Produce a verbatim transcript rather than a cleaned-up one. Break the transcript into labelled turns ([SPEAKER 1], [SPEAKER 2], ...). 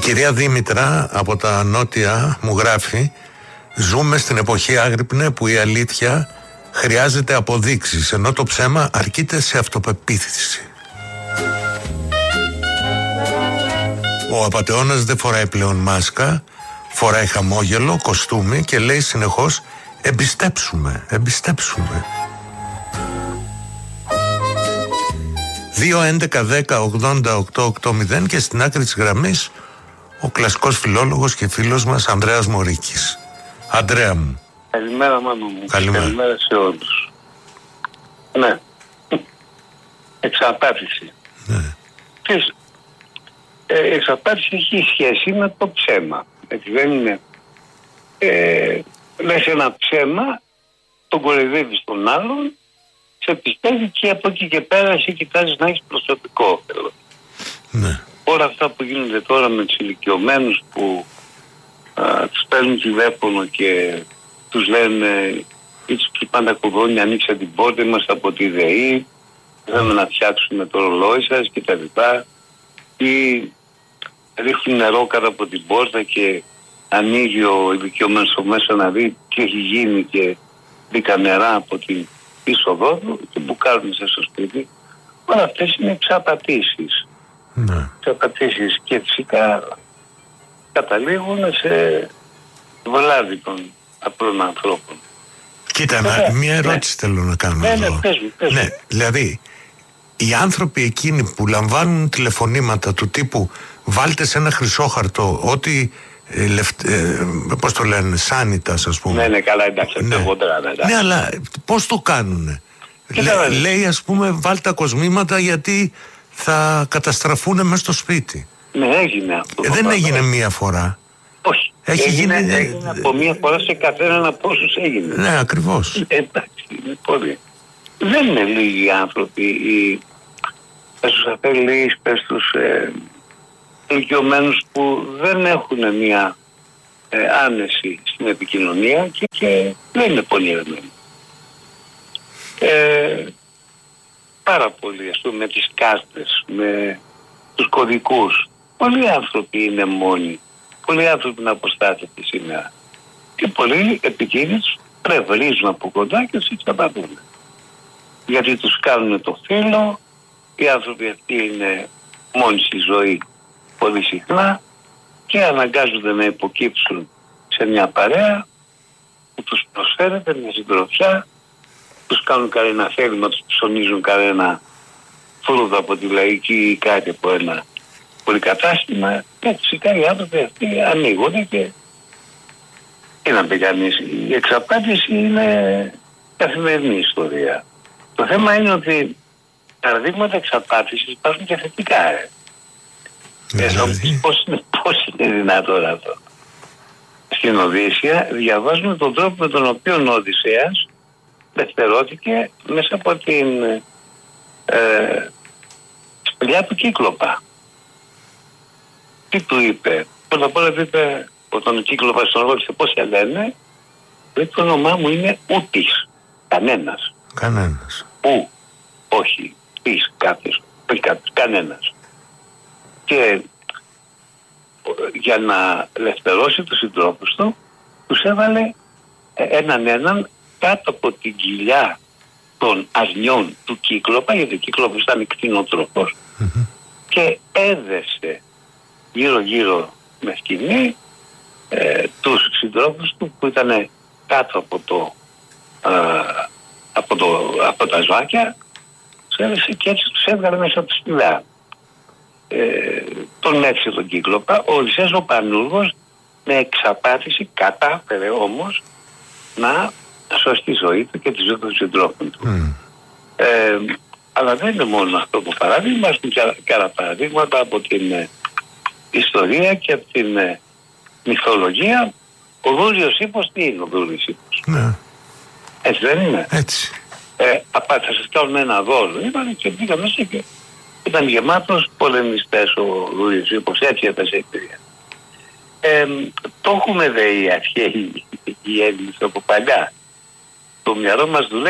[SPEAKER 1] κυρία Δήμητρα από τα Νότια μου γράφει: ζούμε στην εποχή, Άγρυπνε, που η αλήθεια χρειάζεται αποδείξεις, ενώ το ψέμα αρκείται σε αυτοπεποίθηση. Ο απατεώνας δεν φοράει πλέον μάσκα, φοράει χαμόγελο, κοστούμι και λέει συνεχώς εμπιστέψουμε, εμπιστέψουμε. δύο έντεκα δέκα ογδόντα οκτώ ογδόντα και στην άκρη της γραμμής ο κλασικός φιλόλογος και φίλος μας Ανδρέας Μωρίκης. Ανδρέα μου.
[SPEAKER 2] Καλημέρα μάνο μου.
[SPEAKER 1] Καλημέρα.
[SPEAKER 2] Καλημέρα σε όλους. Ναι. Εξαπάτηση.
[SPEAKER 1] Ναι.
[SPEAKER 2] Ξέρεις, ε, εξαπάτηση έχει σχέση με το ψέμα. Έτσι δεν είναι. Ε, λες ένα ψέμα, τον κοροϊδεύεις τον άλλον, σε πιστεύει και από εκεί και πέρα εσύ κοιτάζεις να έχεις προσωπικό όφελος. Ναι. Όλα αυτά που γίνονται τώρα με τους ηλικιωμένους που α, τους παίρνουν τηλέφωνο και τους λένε ή τους χτυπάνε τα κουδούνια, ανοίξτε την πόρτα, είμαστε από τη ΔΕΗ, θέλουμε να φτιάξουμε το ρολόι σας και τα λοιπά, ή ρίχνουν νερό κάτω από την πόρτα και ανοίγει ο ηλικιωμένος στο μέσα να δει τι έχει γίνει και μπήκα νερά από την είσοδό του και μπουκάρουν μέσα στο σπίτι. Όλα αυτές είναι εξαπατήσεις. Ναι. Εξαπατήσεις και φυσικά καταλήγουν σε βλάβη των απλών ανθρώπων.
[SPEAKER 1] Κοίτα, να, μια ερώτηση ναι. θέλω να κάνω
[SPEAKER 2] ναι,
[SPEAKER 1] εδώ.
[SPEAKER 2] Ναι, πες μου, πες
[SPEAKER 1] ναι,
[SPEAKER 2] μου.
[SPEAKER 1] δηλαδή, οι άνθρωποι εκείνοι που λαμβάνουν τηλεφωνήματα του τύπου βάλτε σε ένα χρυσόχαρτο ότι ε, λεφτ, ε, πώς το λένε, σάνιτας ας πούμε.
[SPEAKER 2] Ναι, ναι, καλά, εντάξει,
[SPEAKER 1] ναι.
[SPEAKER 2] αργότερα, ναι,
[SPEAKER 1] ναι, αλλά πώς το κάνουνε. Λέ, λέει ας πούμε βάλτε τα κοσμήματα γιατί θα καταστραφούν μέσα στο σπίτι.
[SPEAKER 2] Ναι, έγινε αυτό.
[SPEAKER 1] Ε, δεν
[SPEAKER 2] πράγμα.
[SPEAKER 1] έγινε μία φορά.
[SPEAKER 2] Όχι.
[SPEAKER 1] Έχει
[SPEAKER 2] έγινε,
[SPEAKER 1] γίνει...
[SPEAKER 2] έγινε από μία φορά σε καθέναν από όσους έγινε.
[SPEAKER 1] Ναι, ακριβώς.
[SPEAKER 2] Ε, εντάξει, είναι πολύ. Δεν είναι λίγοι άνθρωποι, οι, πες τους αφελείς, πες τους ε, ηλικιωμένους που δεν έχουν μία ε, άνεση στην επικοινωνία και, και δεν είναι πονηρεμένοι. Ε, πάρα πολλοί, ας πούμε, με τις κάρτες, με τους κωδικούς. Πολλοί άνθρωποι είναι μόνοι. Πολλοί άνθρωποι είναι αποστάτευτοι σήμερα. Και πολλοί επικίνδυνοι πρεβρίζουν από κοντά και τους εξαπατούν. Γιατί τους κάνουν το φύλλο, οι άνθρωποι αυτοί είναι μόνοι στη ζωή πολύ συχνά και αναγκάζονται να υποκύψουν σε μια παρέα που τους προσφέρεται μια συντροφιά, τους κάνουν κανένα θέλημα, τους ψωνίζουν κανένα φρούδο από τη λαϊκή ή κάτι από ένα πολυκατάστημα και φυσικά οι άνθρωποι αυτοί ανοίγονται και τι να πει κανείς, η εξαπάτηση είναι καθημερινή ιστορία. Το θέμα είναι ότι παραδείγματα εξαπάτησης υπάρχουν και θετικά. Ε. Δηλαδή. Πώς είναι, πώς είναι δυνατόν αυτό. Στην Οδύσσεια διαβάζουμε τον τρόπο με τον οποίο ο Οδυσσέας δευτερώθηκε μέσα από την ε, σπηλιά του Κύκλοπα. Τι του είπε, πρώτα απ' όλα του είπε όταν ο Κύκλοπας τον ρώτησε πώς σε λένε, λέει το όνομά μου είναι Ούτης, κανένας.
[SPEAKER 1] Κανένας.
[SPEAKER 2] Ου, όχι, της κάποιος, όχι κάποιος, κανένας. Και για να ελευθερώσει τους συντρόφους του, τους έβαλε έναν έναν κάτω από την κοιλιά των αρνιών του Κύκλοπα, γιατί ο Κύκλοπας ήταν κτηνοτροφός, mm-hmm. και έδεσε γύρω γύρω με σκηνή ε, τους συντρόφους του που ήταν κάτω από, το, ε, από, το, από τα ζωάκια, τους έδεσε και έτσι τους έβγαλε μέσα από τη σπηλιά. Ε, τον έφυγε τον Κύκλοπα. Ο Οδυσσέας ο Πανούργος με εξαπάτηση κατάφερε όμως να σώσει τη ζωή του και τη ζωή των συντρόφων του. Mm. Ε, αλλά δεν είναι μόνο αυτό το παράδειγμα, υπάρχουν και άλλα παραδείγματα από την ε, ιστορία και από την ε, μυθολογία. Ο Δούριος Ύπος τι είναι ο Δούριος Ύπος? Mm. Έτσι δεν είναι?
[SPEAKER 1] Έτσι.
[SPEAKER 2] Ε, απά, θα σας κάνουμε ένα δώρο. Είπανε και μπήκα μέσα και ήταν γεμάτος πολεμιστές ο Δούριος Ύπος, έτσι έπαιζε η εμπειρία. Ε, το έχουμε δε οι αρχαίοι οι Έλληνες από παλιά. Το μυαλό μας δουλεύει.